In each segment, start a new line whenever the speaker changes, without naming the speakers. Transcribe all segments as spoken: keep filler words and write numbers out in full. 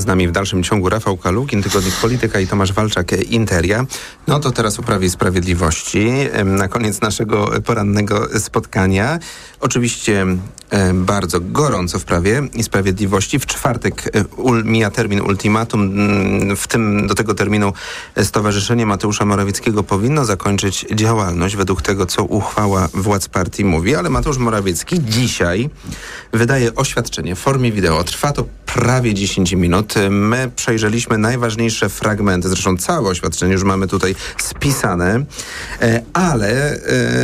Z nami w dalszym ciągu Rafał Kalukin, Tygodnik Polityka i Tomasz Walczak, Interia. No to teraz o Prawie i Sprawiedliwości. Na koniec naszego porannego spotkania. Oczywiście e, bardzo gorąco w Prawie i Sprawiedliwości. W czwartek e, ul, mija termin ultimatum. W tym do tego terminu Stowarzyszenie Mateusza Morawieckiego powinno zakończyć działalność według tego, co uchwała władz partii mówi. Ale Mateusz Morawiecki dzisiaj wydaje oświadczenie w formie wideo. Trwa to prawie dziesięć minut. My przejrzeliśmy najważniejsze fragmenty, zresztą całe oświadczenie już mamy tutaj spisane, ale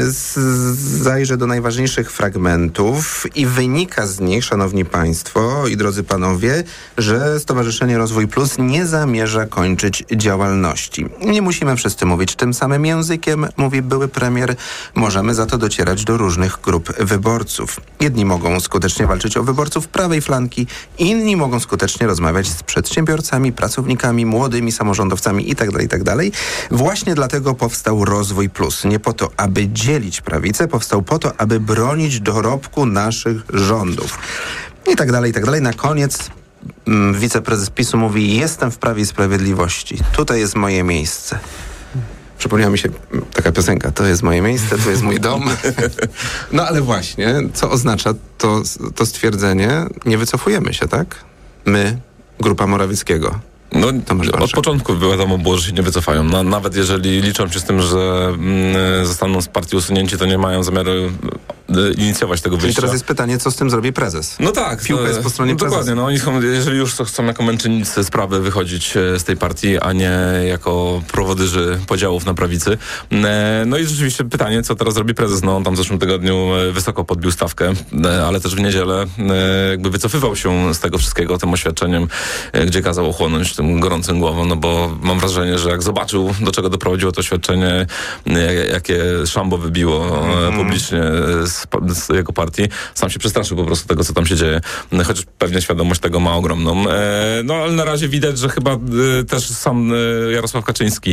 zajrzę do najważniejszych fragmentów i wynika z nich, szanowni państwo i drodzy panowie, że Stowarzyszenie Rozwój Plus nie zamierza kończyć działalności. Nie musimy wszyscy mówić tym samym językiem, mówi były premier. Możemy za to docierać do różnych grup wyborców. Jedni mogą skutecznie walczyć o wyborców prawej flanki, inni mogą skutecznie rozmawiać z przedsiębiorcami, pracownikami, młodymi samorządowcami itd., itd. Właśnie dlatego powstał Rozwój Plus. Nie po to, aby dzielić prawicę, powstał po to, aby bronić dorobku naszych rządów. I tak dalej, i tak dalej. Na koniec mm, wiceprezes PiSu mówi: jestem w Prawie i Sprawiedliwości. Tutaj jest moje miejsce. Przypomniała mi się taka piosenka: to jest moje miejsce, to jest mój dom. No ale właśnie, co oznacza to, to stwierdzenie? Nie wycofujemy się, tak? My, grupa Morawieckiego.
No, od początku wiadomo było, że się nie wycofają. No, nawet jeżeli liczą się z tym, że mm, zostaną z partii usunięci, to nie mają zamiaru y, inicjować tego wyjścia.
I teraz jest pytanie, co z tym zrobi prezes?
No tak.
Piłka
to,
jest po stronie
no,
prezesa.
Dokładnie. No, oni chcą, jeżeli już chcą jako męczennicy sprawy wychodzić z tej partii, a nie jako prowodyży podziałów na prawicy. No i rzeczywiście pytanie, co teraz zrobi prezes? No on tam w zeszłym tygodniu wysoko podbił stawkę, ale też w niedzielę jakby wycofywał się z tego wszystkiego tym oświadczeniem, gdzie kazał ochłonąć tym gorącym głową, no bo mam wrażenie, że jak zobaczył, do czego doprowadziło to oświadczenie, jakie szambo wybiło mm. publicznie z, z jego partii, sam się przestraszył po prostu tego, co tam się dzieje. Chociaż pewnie świadomość tego ma ogromną. No ale na razie widać, że chyba też sam Jarosław Kaczyński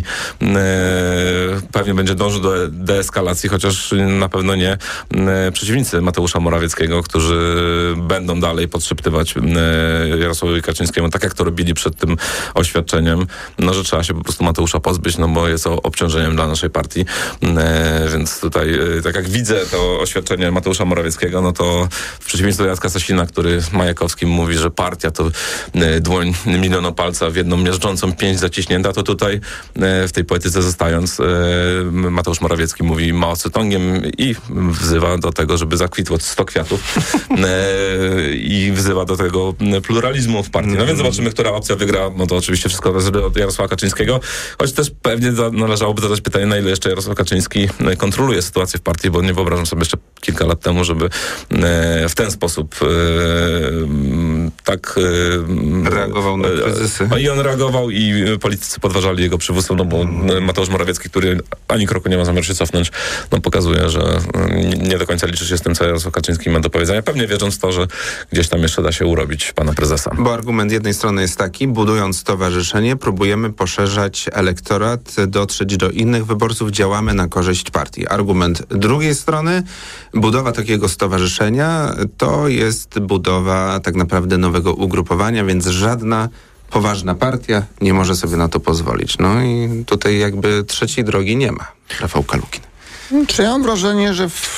pewnie będzie dążył do deeskalacji, chociaż na pewno nie przeciwnicy Mateusza Morawieckiego, którzy będą dalej podszeptywać Jarosławowi Kaczyńskiemu, tak jak to robili przed tym oświadczeniem, no, że trzeba się po prostu Mateusza pozbyć, no bo jest obciążeniem dla naszej partii. E, więc tutaj, e, tak jak widzę to oświadczenie Mateusza Morawieckiego, no to w przeciwieństwie do Jacka Sasina, który Majakowskim mówi, że partia to e, dłoń milionopalca w jedną miażdżącą pięść zaciśnięta, to tutaj e, w tej poetyce zostając e, Mateusz Morawiecki mówi Mao Tse-tungiem i wzywa do tego, żeby zakwitło sto kwiatów e, i wzywa do tego pluralizmu w partii. No więc zobaczymy, która opcja wygra. No to oczywiście wszystko zależy od Jarosława Kaczyńskiego, choć też pewnie za, należałoby zadać pytanie, na ile jeszcze Jarosław Kaczyński kontroluje sytuację w partii, bo nie wyobrażam sobie jeszcze kilka lat temu, żeby e, w ten sposób e, tak e,
reagował na kryzysy.
E, I on reagował i politycy podważali jego przywództwo, no bo hmm. Mateusz Morawiecki, który ani kroku nie ma zamiaru się cofnąć, no pokazuje, że nie do końca liczy się z tym, co Jarosław Kaczyński ma do powiedzenia. Pewnie wierząc w to, że gdzieś tam jeszcze da się urobić pana prezesa.
Bo argument jednej strony jest taki, budując stowarzyszenie, próbujemy poszerzać elektorat, dotrzeć do innych wyborców, działamy na korzyść partii. Argument drugiej strony, budowa takiego stowarzyszenia to jest budowa tak naprawdę nowego ugrupowania, więc żadna poważna partia nie może sobie na to pozwolić. No i tutaj jakby trzeciej drogi nie ma. Rafał Kalukin.
Czy ja mam wrażenie, że w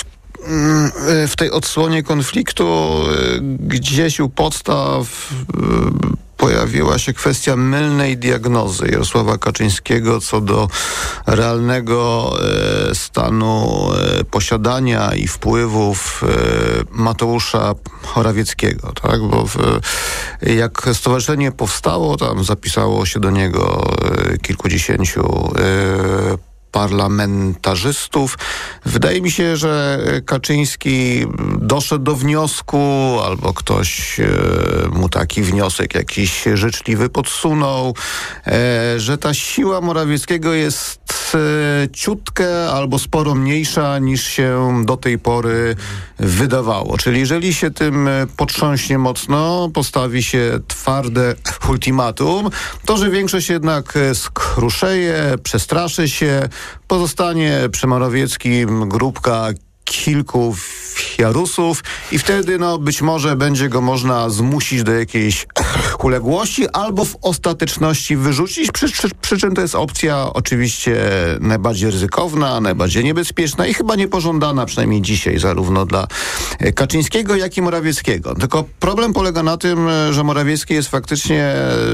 w tej odsłonie konfliktu gdzieś u podstaw pojawiła się kwestia mylnej diagnozy Jarosława Kaczyńskiego co do realnego e, stanu e, posiadania i wpływów e, Mateusza Morawieckiego, tak? Bo w, jak stowarzyszenie powstało, tam zapisało się do niego e, kilkudziesięciu e, parlamentarzystów. Wydaje mi się, że Kaczyński doszedł do wniosku, albo ktoś e, mu taki wniosek jakiś życzliwy podsunął, e, że ta siła Morawieckiego jest e, ciutkę albo sporo mniejsza niż się do tej pory wydawało. Czyli jeżeli się tym potrząśnie mocno, postawi się twarde ultimatum, to że większość jednak skruszeje, przestraszy się, pozostanie przy Morawieckim grupka kilku Jarusów i wtedy no być może będzie go można zmusić do jakiejś uległości albo w ostateczności wyrzucić, przy, przy, przy czym to jest opcja oczywiście najbardziej ryzykowna, najbardziej niebezpieczna i chyba niepożądana, przynajmniej dzisiaj, zarówno dla Kaczyńskiego, jak i Morawieckiego. Tylko problem polega na tym, że Morawiecki jest faktycznie,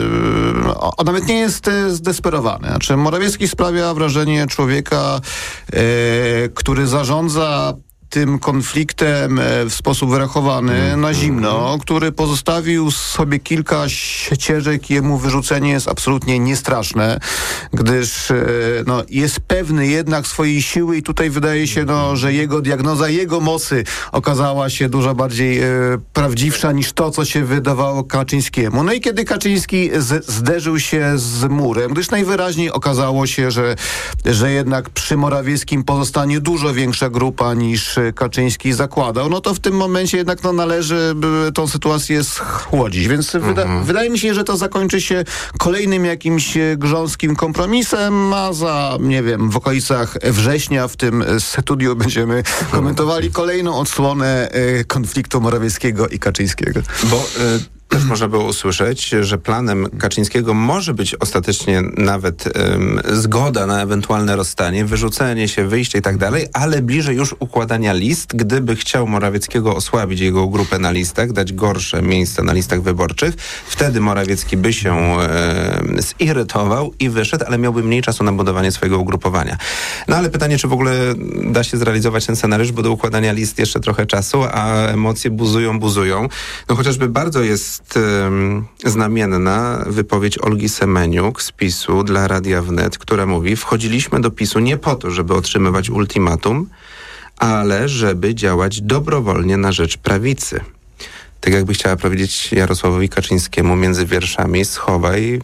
on nawet nie jest zdesperowany. Znaczy Morawiecki sprawia wrażenie człowieka, e, który zarządza tym konfliktem w sposób wyrachowany na zimno, który pozostawił sobie kilka ścieżek i jemu wyrzucenie jest absolutnie niestraszne, gdyż no, jest pewny jednak swojej siły i tutaj wydaje się, no, że jego diagnoza, jego mocy okazała się dużo bardziej e, prawdziwsza niż to, co się wydawało Kaczyńskiemu. No i kiedy Kaczyński z, zderzył się z murem, gdyż najwyraźniej okazało się, że, że jednak przy Morawieckim pozostanie dużo większa grupa niż Kaczyński zakładał, no to w tym momencie jednak no, należy tą sytuację schłodzić. Więc mhm. wyda- wydaje mi się, że to zakończy się kolejnym jakimś grząskim kompromisem, a za, nie wiem, w okolicach września w tym studiu będziemy komentowali kolejną odsłonę y, konfliktu Morawieckiego i Kaczyńskiego.
Bo y- też można było usłyszeć, że planem Kaczyńskiego może być ostatecznie nawet um, zgoda na ewentualne rozstanie, wyrzucenie się, wyjście i tak dalej, ale bliżej już układania list, gdyby chciał Morawieckiego osłabić jego grupę na listach, dać gorsze miejsca na listach wyborczych, wtedy Morawiecki by się e, zirytował i wyszedł, ale miałby mniej czasu na budowanie swojego ugrupowania. No ale pytanie, czy w ogóle da się zrealizować ten scenariusz, bo do układania list jeszcze trochę czasu, a emocje buzują, buzują. No chociażby bardzo jest znamienna wypowiedź Olgi Semeniuk z PiSu dla Radia Wnet, która mówi: wchodziliśmy do PiSu nie po to, żeby otrzymywać ultimatum, ale żeby działać dobrowolnie na rzecz prawicy. Tak jakby chciała powiedzieć Jarosławowi Kaczyńskiemu między wierszami: schowaj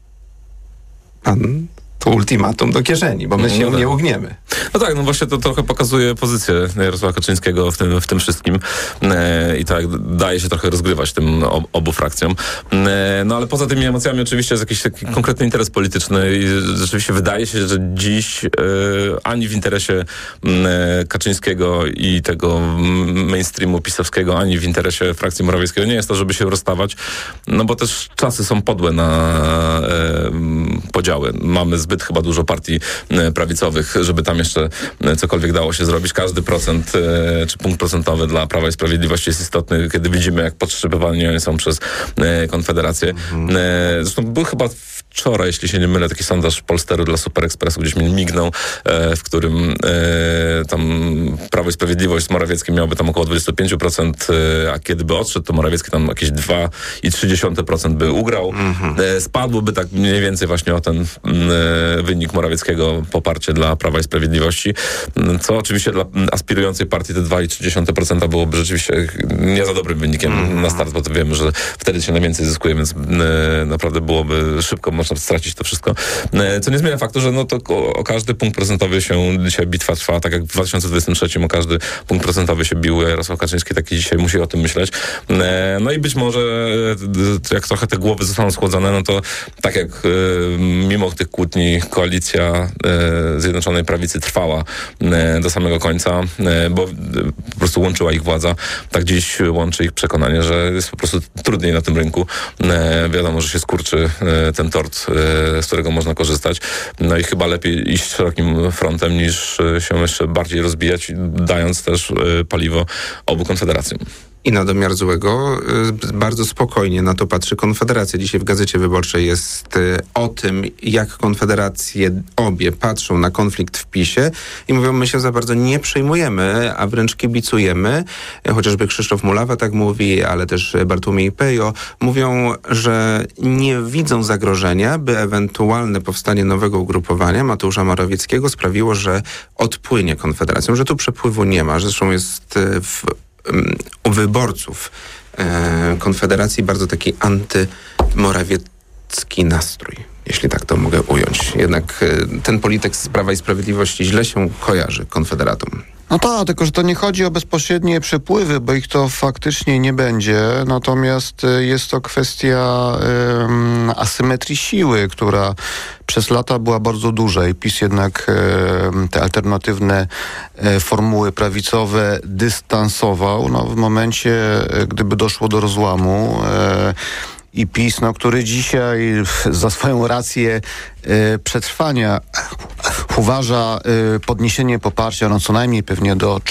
pan to ultimatum do kieszeni, bo my się no tak. nie ugniemy.
No tak, no właśnie to trochę pokazuje pozycję Jarosława Kaczyńskiego w tym, w tym wszystkim e, i tak daje się trochę rozgrywać tym ob, obu frakcjom. E, no ale poza tymi emocjami oczywiście jest jakiś taki konkretny interes polityczny i rzeczywiście wydaje się, że dziś e, ani w interesie e, Kaczyńskiego i tego mainstreamu pisowskiego, ani w interesie frakcji Morawieckiego nie jest to, żeby się rozstawać, no bo też czasy są podłe na e, podziały. Mamy zbyt Zbyt chyba dużo partii prawicowych, żeby tam jeszcze cokolwiek dało się zrobić. Każdy procent czy punkt procentowy dla Prawa i Sprawiedliwości jest istotny, kiedy widzimy, jak podszczypywani oni są przez Konfederację. Mhm. Zresztą był chyba wczoraj, jeśli się nie mylę, taki sondaż Polsteru dla Super Expressu, gdzieś mi mignął, w którym tam Prawo i Sprawiedliwość z Morawieckim miałoby tam około dwadzieścia pięć procent, a kiedy by odszedł, to Morawiecki tam jakieś dwa przecinek trzy procent by ugrał. Mhm. Spadłoby tak mniej więcej właśnie o ten wynik Morawieckiego poparcie dla Prawa i Sprawiedliwości, co oczywiście dla aspirującej partii te dwa przecinek trzy procent byłoby rzeczywiście nie za dobrym wynikiem mm. na start, bo to wiemy, że wtedy się najwięcej zyskuje, więc e, naprawdę byłoby szybko można stracić to wszystko. E, co nie zmienia faktu, że no to o, o każdy punkt procentowy się dzisiaj bitwa trwa, tak jak w dwa tysiące dwudziestym trzecim o każdy punkt procentowy się bił Jarosław Kaczyński, taki dzisiaj musi o tym myśleć. E, no i być może e, jak trochę te głowy zostaną schłodzone, no to tak jak e, mimo tych kłótni koalicja e, Zjednoczonej Prawicy trwała e, do samego końca, e, bo e, po prostu łączyła ich władza. Tak dziś łączy ich przekonanie, że jest po prostu trudniej na tym rynku. E, wiadomo, że się skurczy e, ten tort, e, z którego można korzystać. No i chyba lepiej iść szerokim frontem, niż e, się jeszcze bardziej rozbijać, dając też e, paliwo obu konfederacjom.
I na domiar złego y, bardzo spokojnie na to patrzy Konfederacja. Dzisiaj w Gazecie Wyborczej jest y, o tym, jak Konfederacje obie patrzą na konflikt w PiSie i mówią, my się za bardzo nie przejmujemy, a wręcz kibicujemy. Chociażby Krzysztof Mulawa tak mówi, ale też Bartłomiej Pejo mówią, że nie widzą zagrożenia, by ewentualne powstanie nowego ugrupowania Mateusza Morawieckiego sprawiło, że odpłynie Konfederacją, że tu przepływu nie ma. Zresztą jest w u wyborców e, Konfederacji bardzo taki antymorawiecki nastrój, jeśli tak to mogę ująć. Jednak e, ten polityk z Prawa i Sprawiedliwości źle się kojarzy Konfederatom.
No tak, tylko że to nie chodzi o bezpośrednie przepływy, bo ich to faktycznie nie będzie. Natomiast jest to kwestia um, asymetrii siły, która przez lata była bardzo duża i PiS jednak um, te alternatywne um, formuły prawicowe dystansował. No, w momencie, gdyby doszło do rozłamu, um, i PiS, no, który dzisiaj za swoją rację y, przetrwania uważa y, podniesienie poparcia no co najmniej pewnie do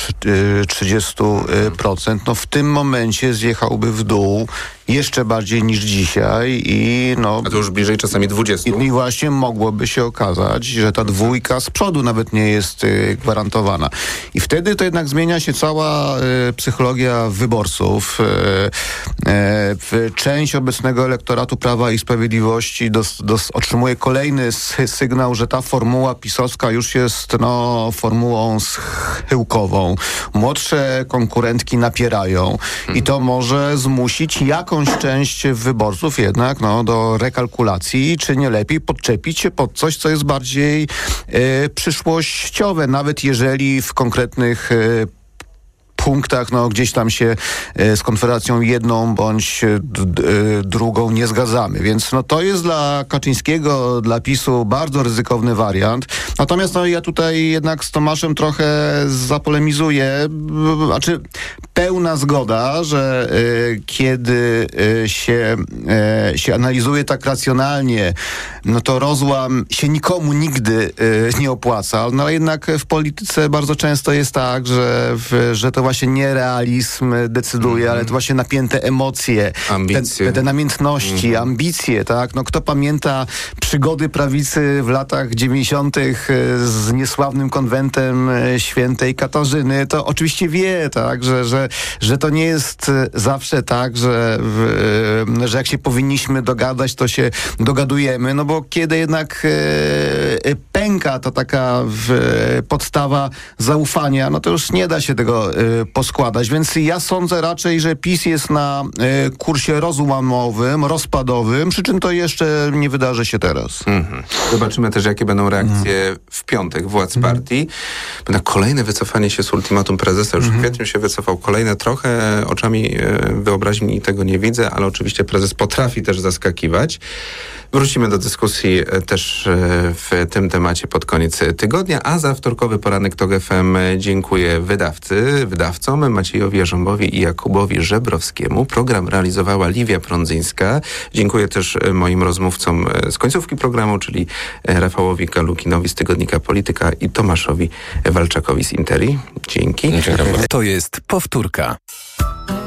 trzydzieści procent, no w tym momencie zjechałby w dół jeszcze bardziej niż dzisiaj i no...
A to już bliżej czasami dwudziestu.
I, i właśnie mogłoby się okazać, że ta dwójka z przodu nawet nie jest y, gwarantowana. I wtedy to jednak zmienia się cała y, psychologia wyborców. Y, y, część obecnego elektoratu Prawa i Sprawiedliwości dos, dos, otrzymuje kolejny sy, sygnał, że ta formuła pisowska już jest no, formułą schyłkową. Młodsze konkurentki napierają hmm. i to może zmusić jakąś część wyborców jednak no, do rekalkulacji, czy nie lepiej podczepić się pod coś, co jest bardziej y, przyszłościowe, nawet jeżeli w konkretnych y, punktach, no gdzieś tam się e, z Konfederacją jedną bądź d, d, drugą nie zgadzamy. Więc no to jest dla Kaczyńskiego, dla PiSu bardzo ryzykowny wariant. Natomiast no ja tutaj jednak z Tomaszem trochę zapolemizuję. Znaczy pełna zgoda, że e, kiedy e, się, e, się analizuje tak racjonalnie, no to rozłam się nikomu nigdy e, nie opłaca. No jednak w polityce bardzo często jest tak, że, w, że to właśnie nierealizm decyduje, mm. ale to właśnie napięte emocje,
ambicje.
Te, te namiętności, mm. ambicje, tak? No kto pamięta przygody prawicy w latach dziewięćdziesiątych z niesławnym konwentem świętej Katarzyny, to oczywiście wie, tak, że, że, że to nie jest zawsze tak, że, w, że jak się powinniśmy dogadać, to się dogadujemy, no bo kiedy jednak e, pęka to taka w, podstawa zaufania, no to już nie da się tego e, poskładać. Więc ja sądzę raczej, że PiS jest na e, kursie rozłamowym, rozpadowym, przy czym to jeszcze nie wydarzy się teraz.
Mhm. Zobaczymy też, jakie będą reakcje mhm. w piątek władz mhm. partii. Na kolejne wycofanie się z ultimatum prezesa. Już mhm. w kwietniu się wycofał kolejne. Trochę oczami e, wyobraźni tego nie widzę, ale oczywiście prezes potrafi też zaskakiwać. Wrócimy do dyskusji też w tym temacie pod koniec tygodnia, a za wtorkowy poranek TOK F M dziękuję wydawcy, wydawcom Maciejowi Jarząbowi i Jakubowi Żebrowskiemu. Program realizowała Liwia Prądzyńska. Dziękuję też moim rozmówcom z końcówki programu, czyli Rafałowi Kalukinowi z tygodnika Polityka i Tomaszowi Walczakowi z Interi. Dzięki.
Dziękuję.
To jest powtórka.